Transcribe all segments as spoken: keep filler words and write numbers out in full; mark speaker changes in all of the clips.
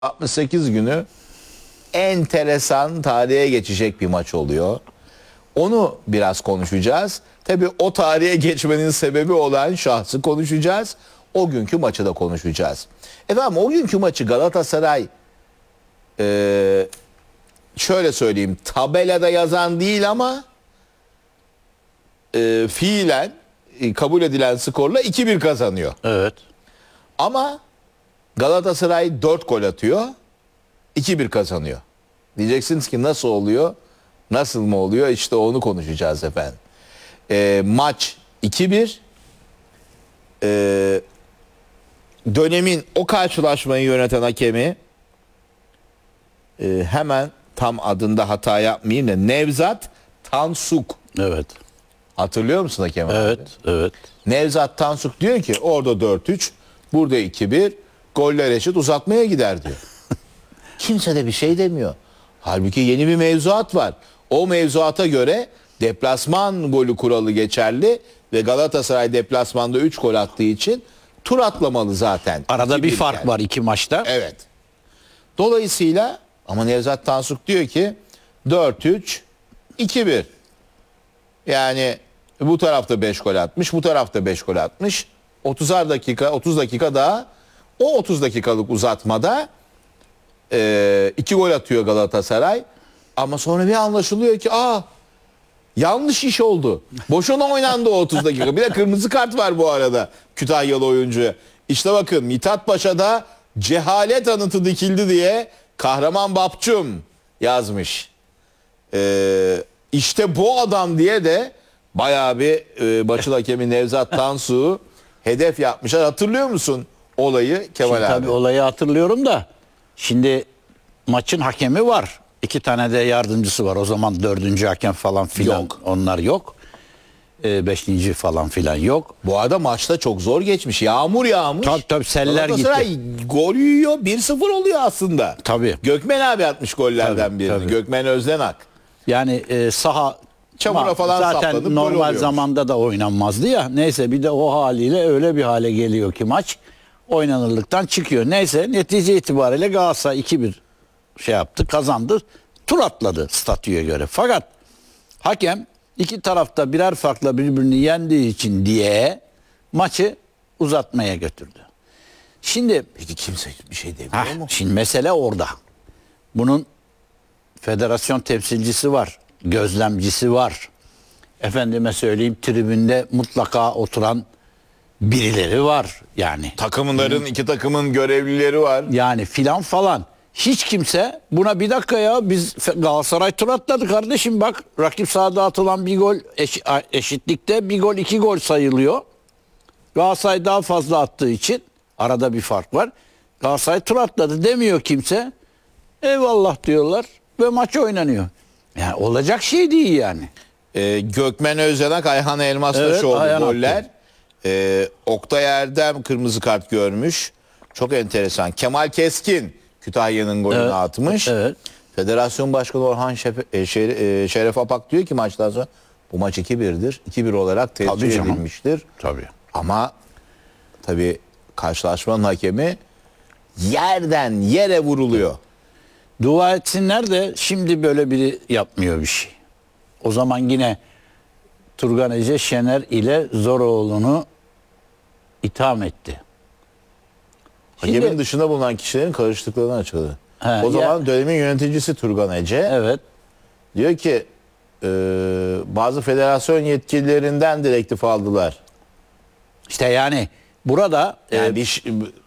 Speaker 1: altmış sekiz günü enteresan, tarihe geçecek bir maç oluyor. Onu biraz konuşacağız. Tabii o tarihe geçmenin sebebi olan şahsı konuşacağız. O günkü maçı da konuşacağız. Efendim o günkü maçı Galatasaray e, şöyle söyleyeyim, tabelada yazan değil ama e, fiilen e, kabul edilen skorla iki bir kazanıyor.
Speaker 2: Evet.
Speaker 1: Ama Galatasaray dört gol atıyor, iki bir kazanıyor. Diyeceksiniz ki nasıl oluyor? Nasıl mı oluyor? İşte onu konuşacağız efendim. E, maç iki bir. E, dönemin o karşılaşmayı yöneten hakemi e, hemen tam adında hata yapmayayım da Nevzat Tansuk.
Speaker 2: Evet.
Speaker 1: Hatırlıyor musun hakem abi?
Speaker 2: Evet. Evet.
Speaker 1: Nevzat Tansuk diyor ki orada dört üç, burada iki bir, goller eşit, uzatmaya gider diyor. Kimse de bir şey demiyor. Halbuki yeni bir mevzuat var. O mevzuata göre deplasman golü kuralı geçerli ve Galatasaray deplasmanda üç gol attığı için tur atlamalı zaten.
Speaker 2: Arada
Speaker 1: iki
Speaker 2: bir
Speaker 1: bir
Speaker 2: fark
Speaker 1: yani.
Speaker 2: var iki maçta.
Speaker 1: Evet. Dolayısıyla ama Nevzat Tansuk diyor ki dört üç, iki bir. Yani bu tarafta beş gol atmış, bu tarafta beş gol atmış. otuzar dakika, otuz dakika daha, o otuz dakikalık uzatmada e, iki gol atıyor Galatasaray. Ama sonra bir anlaşılıyor ki aa yanlış iş oldu. Boşuna oynandı o otuz dakika. Bir de kırmızı kart var bu arada Kütahyalı oyuncuya. İşte bakın Mithat Paşa'da cehalet anıtı dikildi diye Kahraman Bapçum yazmış. Ee, işte bu adam diye de bayağı bir e, başıl hakemi Nevzat Tansu'yu hedef yapmışlar. Hatırlıyor musun olayı Kemal
Speaker 2: Şimdi
Speaker 1: abi?
Speaker 2: tabii olayı hatırlıyorum da şimdi maçın hakemi var. İki tane de yardımcısı var. O zaman dördüncü hakem falan filan.
Speaker 1: Yok.
Speaker 2: Onlar yok. Ee, beşinci falan filan yok.
Speaker 1: Bu arada maçta çok zor geçmiş. Yağmur yağmış.
Speaker 2: Tabii tabii seller
Speaker 1: Galatasaray
Speaker 2: gitti.
Speaker 1: gol yiyor. bir sıfır oluyor aslında.
Speaker 2: Tabii.
Speaker 1: Gökmen abi atmış gollerden
Speaker 2: Tabii,
Speaker 1: birini.
Speaker 2: tabii.
Speaker 1: Gökmen Özdenak.
Speaker 2: Yani e, saha
Speaker 1: Çamura
Speaker 2: ma-
Speaker 1: falan saplanıp
Speaker 2: zaten
Speaker 1: gol
Speaker 2: normal
Speaker 1: oluyormuş.
Speaker 2: zamanda da oynanmazdı ya. Neyse bir de o haliyle öyle bir hale geliyor ki maç oynanırlıktan çıkıyor. Neyse netice itibariyle Galatasaray iki bir şey yaptı, kazandı. Tur atladı statüye göre. Fakat hakem iki tarafta birer farkla birbirini yendiği için diye maçı uzatmaya götürdü. Şimdi
Speaker 1: Peki kimse bir şey demiyor
Speaker 2: heh,
Speaker 1: mu?
Speaker 2: şimdi mesele orada. Bunun federasyon temsilcisi var, gözlemcisi var. Efendime söyleyeyim tribünde mutlaka oturan birileri var yani.
Speaker 1: Takımların, iki takımın görevlileri var.
Speaker 2: Yani filan falan. Hiç kimse buna bir dakika ya biz Galatasaray tur atladı kardeşim bak rakip sahada atılan bir gol eş, eşitlikte bir gol iki gol sayılıyor. Galatasaray daha fazla attığı için arada bir fark var. Galatasaray tur atladı demiyor kimse. Eyvallah diyorlar ve maç oynanıyor. Yani olacak şey değil yani.
Speaker 1: Ee, Gökmen Özdenak, Ayhan Elmastaşoğlu
Speaker 2: Evet, Ayhan
Speaker 1: goller.
Speaker 2: attı.
Speaker 1: Ee, Oktay Erdem kırmızı kart görmüş. Çok enteresan. Kemal Keskin Kütahya'nın golünü
Speaker 2: Evet,
Speaker 1: atmış.
Speaker 2: evet.
Speaker 1: Federasyon Başkanı Orhan Şef, e, Şerif, e, Şeref Apak diyor ki maçtan sonra bu maç iki birdir. iki bir olarak
Speaker 2: Tabii
Speaker 1: tescil
Speaker 2: canım.
Speaker 1: edilmiştir.
Speaker 2: Tabii.
Speaker 1: Ama tabii karşılaşmanın hakemi yerden yere vuruluyor.
Speaker 2: Dua etsinler de şimdi böyle biri yapmıyor bir şey. O zaman yine Turgan Ece Şener ile Zoroğlu'nu itham etti.
Speaker 1: Hakemin
Speaker 2: Şimdi-
Speaker 1: dışında bulunan kişilerin karıştıklarını açıkladı.
Speaker 2: He,
Speaker 1: o
Speaker 2: ya-
Speaker 1: zaman dönemin yöneticisi Turgan Ece
Speaker 2: Evet.
Speaker 1: diyor ki e, bazı federasyon yetkililerinden direktif aldılar.
Speaker 2: İşte yani burada
Speaker 1: Yani
Speaker 2: e,
Speaker 1: bir ş-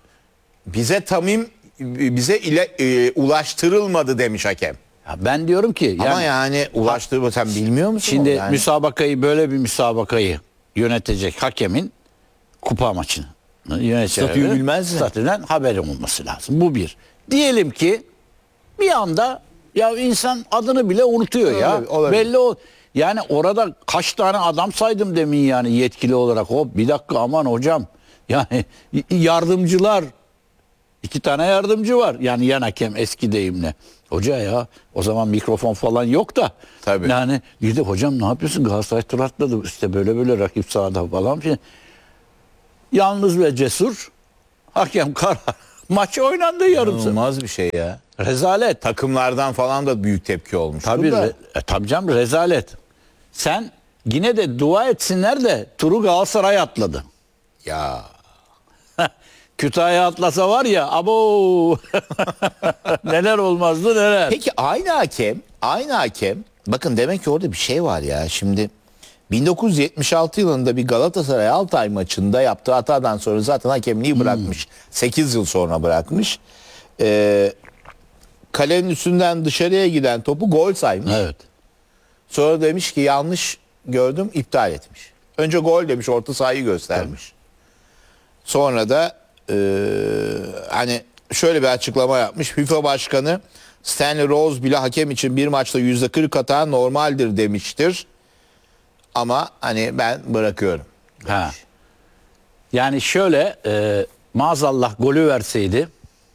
Speaker 1: bize tamim bize ile e, ulaştırılmadı demiş hakem.
Speaker 2: ya ben diyorum ki yani
Speaker 1: Ama yani ulaştırma sen bilmiyor musun?
Speaker 2: şimdi
Speaker 1: onu? Yani,
Speaker 2: müsabakayı böyle bir müsabakayı yönetecek hakemin kupa maçını yönetecek.
Speaker 1: Statüyü bilmez mi?
Speaker 2: Statüden haberi olması lazım. Bu bir. Diyelim ki bir anda ya insan adını bile unutuyor ya.
Speaker 1: Olabilir, olabilir.
Speaker 2: Belli o. Yani orada kaç tane adam saydım demin yani yetkili olarak. Hop bir dakika aman hocam. Yani yardımcılar iki tane yardımcı var. Yani yan hakem eski deyimle. Hoca ya o zaman mikrofon falan yok da.
Speaker 1: Tabii.
Speaker 2: Yani bir de hocam ne yapıyorsun Galatasaray tur atladı işte böyle böyle rakip sahada falan. Yalnız ve cesur hakem karar Maç oynandı yarım saat.
Speaker 1: İnanılmaz bir şey ya.
Speaker 2: Rezalet.
Speaker 1: Takımlardan falan da büyük tepki olmuş.
Speaker 2: Tabii,
Speaker 1: da.
Speaker 2: re, e, tabii canım rezalet. Sen yine de dua etsinler de turu Galatasaray atladı.
Speaker 1: Ya
Speaker 2: Kütahya atlasa var ya abo neler olmazdı neler.
Speaker 1: peki aynı hakem, aynı hakem. Bakın demek ki orada bir şey var ya. Şimdi bin dokuz yüz yetmiş altı yılında bir Galatasaray Altay maçında yaptığı hatadan sonra zaten hakemliği bırakmış. sekiz yıl sonra bırakmış. Ee, kalenin üstünden dışarıya giden topu gol saymış.
Speaker 2: Evet.
Speaker 1: Sonra demiş ki yanlış gördüm, iptal etmiş. Önce gol demiş, orta sahayı göstermiş. Sonra da e, hani şöyle bir açıklama yapmış. FIFA Başkanı Stanley Rose bile hakem için bir maçta yüzde kırk hata normaldir demiştir. Ama hani ben bırakıyorum.
Speaker 2: Ha. Yani şöyle e, maazallah golü verseydi.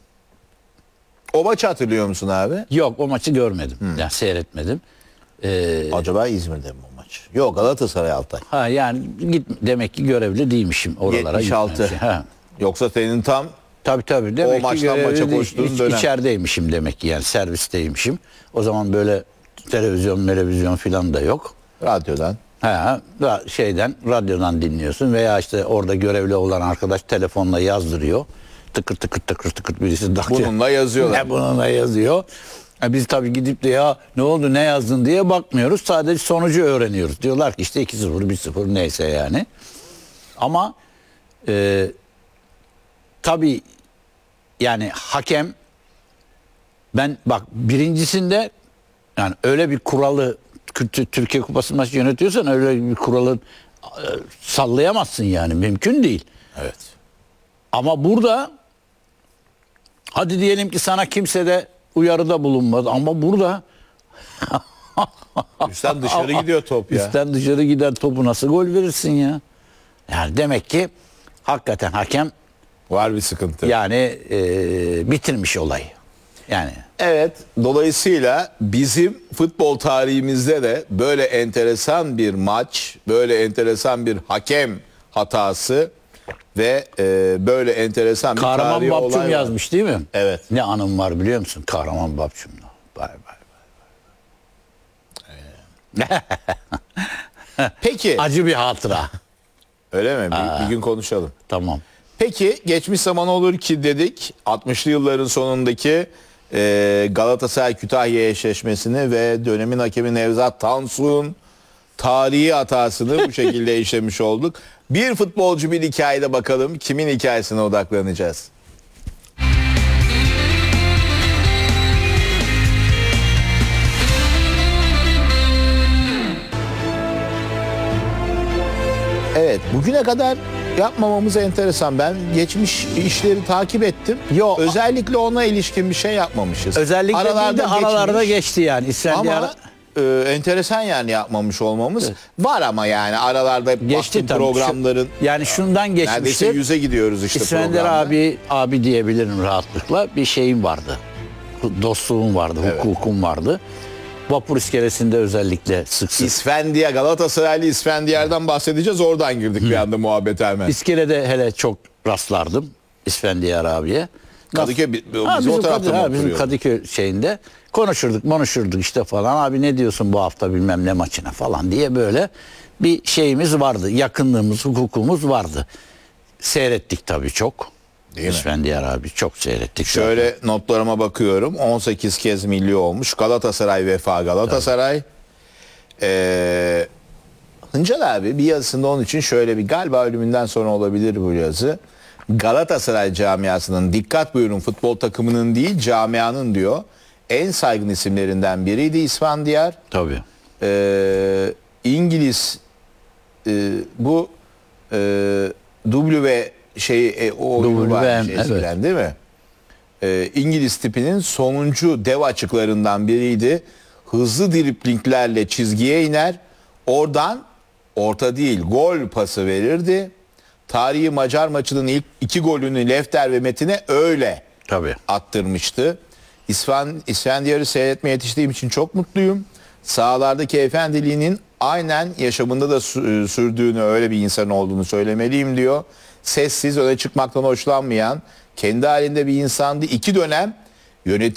Speaker 1: O maçı hatırlıyor musun abi?
Speaker 2: Yok o maçı görmedim. Yani seyretmedim. E,
Speaker 1: Acaba İzmir'de mi o maç? Yok, Galatasaray Altay.
Speaker 2: ha yani git demek ki görevli değilmişim oralara.
Speaker 1: yetmiş altı.
Speaker 2: gitmemişim. Ha.
Speaker 1: Yoksa senin tam
Speaker 2: Tabii tabii. Demek ki
Speaker 1: maçtan
Speaker 2: görevli
Speaker 1: maça
Speaker 2: değil.
Speaker 1: koştuğun
Speaker 2: İç-
Speaker 1: dönem.
Speaker 2: İçerideymişim demek ki yani servisteymişim. O zaman böyle televizyon, televizyon filan da yok.
Speaker 1: radyodan.
Speaker 2: Ha, da- şeyden radyodan dinliyorsun veya işte orada görevli olan arkadaş telefonla yazdırıyor. Tıkır tıkır tıkır tıkır birisi dakika.
Speaker 1: Bununla yazıyorlar.
Speaker 2: Ne bununla yazıyor. Ha, biz tabii gidip de ya ne oldu ne yazdın diye bakmıyoruz. Sadece sonucu öğreniyoruz. Diyorlar ki işte iki sıfır bir sıfır neyse yani. Ama e, tabii yani hakem ben bak birincisinde yani öyle bir kuralı Türkiye Kupası maçı yönetiyorsan öyle bir kuralı e, sallayamazsın yani mümkün değil.
Speaker 1: Evet.
Speaker 2: Ama burada hadi diyelim ki sana kimse de uyarıda bulunmadı ama burada
Speaker 1: Üstten dışarı gidiyor top ya.
Speaker 2: üstten dışarı giden topu nasıl gol verirsin ya? Yani demek ki hakikaten hakem
Speaker 1: Var bir sıkıntı.
Speaker 2: yani e, bitirmiş olayı. Yani
Speaker 1: Evet, dolayısıyla bizim futbol tarihimizde de böyle enteresan bir maç, böyle enteresan bir hakem hatası ve e, böyle enteresan bir
Speaker 2: Kahraman
Speaker 1: tarihi olay
Speaker 2: Babçum
Speaker 1: var.
Speaker 2: yazmış değil mi?
Speaker 1: Evet.
Speaker 2: Ne anım var biliyor musun? Kahraman Babçum'la. Vay vay vay.
Speaker 1: Peki,
Speaker 2: Acı bir hatıra.
Speaker 1: öyle mi? Bir, bir gün konuşalım.
Speaker 2: Tamam.
Speaker 1: Peki, geçmiş zaman olur ki dedik, altmışlı yılların sonundaki e, Galatasaray Kütahya eşleşmesini ve dönemin hakemi Nevzat Tansu'nun tarihi hatasını bu şekilde işlemiş olduk. Bir futbolcu bir hikayede bakalım kimin hikayesine odaklanacağız. Evet, bugüne kadar yapmamamız enteresan. Ben geçmiş işleri takip ettim.
Speaker 2: Yok.
Speaker 1: Özellikle ona ilişkin bir şey yapmamışız.
Speaker 2: Özellikle aralarda, değil de aralarda
Speaker 1: geçmiş.
Speaker 2: geçti yani. İsfendiyar
Speaker 1: Ama e, enteresan yani yapmamış olmamız. Var ama yani aralarda
Speaker 2: geçti
Speaker 1: baktım
Speaker 2: tabii.
Speaker 1: programların.
Speaker 2: Şu- yani şundan
Speaker 1: Neredeyse
Speaker 2: geçmiştir.
Speaker 1: yüze gidiyoruz işte
Speaker 2: İsfendiyar
Speaker 1: programda.
Speaker 2: abi abi diyebilirim rahatlıkla. Bir şeyim vardı. Dostluğum vardı,
Speaker 1: Evet.
Speaker 2: hukukum vardı. Vapur iskelesinde özellikle sık sık.
Speaker 1: İsfendiyar, Galatasaraylı İsfendiyar'dan bahsedeceğiz. Oradan girdik bir anda muhabbete hemen.
Speaker 2: İskelede hele çok rastlardım İsfendiyar abiye.
Speaker 1: Kadıköy bi- biz
Speaker 2: Ha,
Speaker 1: o
Speaker 2: bizim,
Speaker 1: tarafta
Speaker 2: Kadı-
Speaker 1: mı
Speaker 2: ha, bizim
Speaker 1: oturuyorduk?
Speaker 2: Kadıköy şeyinde konuşurduk konuşurduk işte falan. Abi ne diyorsun bu hafta bilmem ne maçına falan diye böyle bir şeyimiz vardı. Yakınlığımız, hukukumuz vardı. Seyrettik tabii çok.
Speaker 1: Değil mi?
Speaker 2: İsfendiyar abi çok seyrettik.
Speaker 1: Şöyle notlarıma bakıyorum. on sekiz kez milli olmuş. Galatasaray Vefa Galatasaray. Ee, Hıncal abi bir yazısında onun için şöyle bir, galiba ölümünden sonra olabilir bu yazı. Galatasaray camiasının, dikkat buyurun, futbol takımının değil camianın diyor, en saygın isimlerinden biriydi İsfendiyar.
Speaker 2: Tabii.
Speaker 1: Ee, İngiliz e, bu e, W şey e, o oyunu
Speaker 2: W M,
Speaker 1: varmış eskiden,
Speaker 2: evet.
Speaker 1: değil mi? Ee, İngiliz tipinin sonuncu dev açıklarından biriydi. Hızlı driplinglerle çizgiye iner. Oradan orta değil gol pası verirdi. Tarihi Macar maçının ilk iki golünü Lefter ve Metin'e öyle
Speaker 2: Tabii.
Speaker 1: attırmıştı. İsfen, İsfendiyar'ı seyretmeye yetiştiğim için çok mutluyum. Sahalardaki efendiliğinin aynen yaşamında da sü- sürdüğünü, öyle bir insan olduğunu söylemeliyim diyor. Sessiz, öne çıkmaktan hoşlanmayan, kendi halinde bir insandı. İki dönem yönetim